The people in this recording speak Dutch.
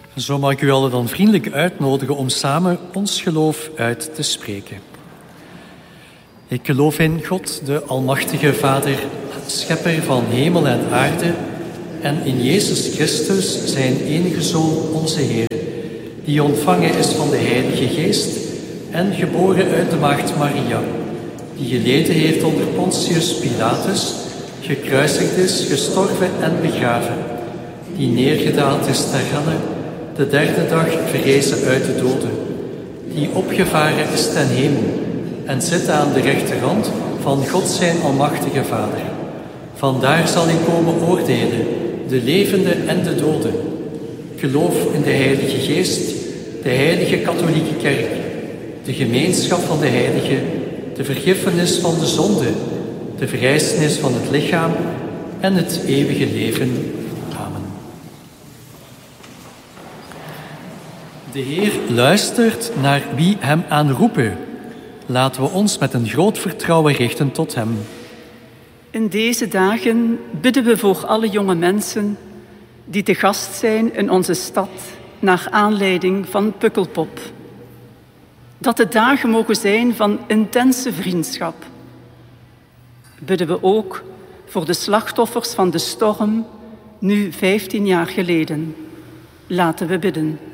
Zo mag ik u allen dan vriendelijk uitnodigen om samen ons geloof uit te spreken. Ik geloof in God, de Almachtige Vader, schepper van hemel en aarde, en in Jezus Christus, zijn enige Zoon, onze Heer, die ontvangen is van de Heilige Geest en geboren uit de maagd Maria, die geleden heeft onder Pontius Pilatus, gekruisigd is, gestorven en begraven, die neergedaald is ter helle, de derde dag verrezen uit de doden, die opgevaren is ten hemel en zit aan de rechterhand van God zijn Almachtige Vader. Vandaar zal hij komen oordelen, de levenden en de doden. Ik geloof in de Heilige Geest, de Heilige Katholieke Kerk, de gemeenschap van de heiligen, de vergiffenis van de zonde, de verrijzenis van het lichaam en het eeuwige leven. Amen. De Heer luistert naar wie hem aanroepen. Laten we ons met een groot vertrouwen richten tot hem. In deze dagen bidden we voor alle jonge mensen die te gast zijn in onze stad naar aanleiding van Pukkelpop. Dat de dagen mogen zijn van intense vriendschap. Bidden we ook voor de slachtoffers van de storm, nu 15 jaar geleden. Laten we bidden.